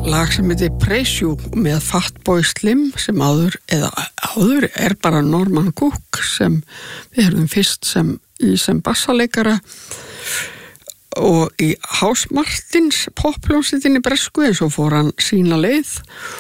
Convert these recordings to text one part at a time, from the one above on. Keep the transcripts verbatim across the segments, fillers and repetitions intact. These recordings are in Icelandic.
lag sem heitir Praise You með Fatboy Slim sem áður, eða áður er bara Norman Cook sem við höfum fyrst sem í sem bassaleikara og í House Martins poppljónsettinni bresku eins og fór hann sína leið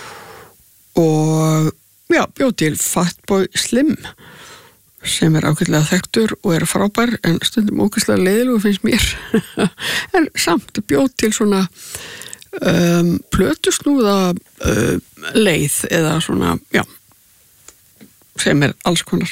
og já, bjó til Fatboy Slim sem er ágætlega þekktur og er frábær en stundum ógeðslega leiðilegur finnst mér en samt bjó til svona um, plötusnúða um, leið eða svona, já sem er alls konar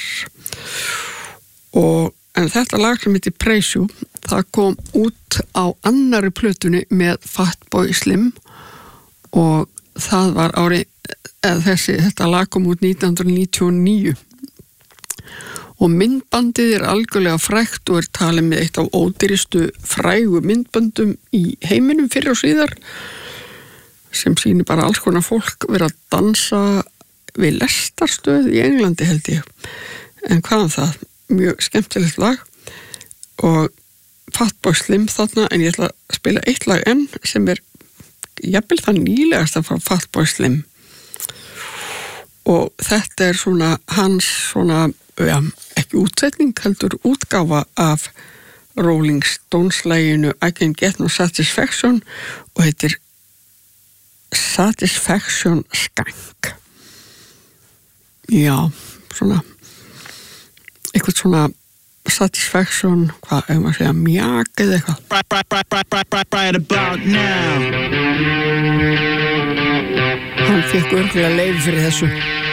og en þetta lag sem heitir Praise You það kom út á annari plötunni með Fatboy Slim og það var ári eða þessi, þetta lag kom út nítján hundruð níutíu og níu og myndbandið er algjörlega frægt og er talið með eitt af ódýristu frægu myndböndum í heiminum fyrir og síðar sem sýnir bara alls konar fólk vera að dansa við lestarstöð í Englandi held ég en hvaðan það, mjög skemmtilegt lag og Fatboy Slim þarna en ég ætla að spila eitt lag enn sem er jafnvel það nýlegasta frá Fatboy Slim og þetta er svona hans svona, ja, ekki útsetning heldur útgáfa af Rolling Stones laginu I Can't Get No Satisfaction og heitir Satisfaction Skank já, svona eitthvað svona Satisfaction, hvað ef maður segja mjak eða eitthvað Right about now hann fekk örugglega leyfi fyrir þessu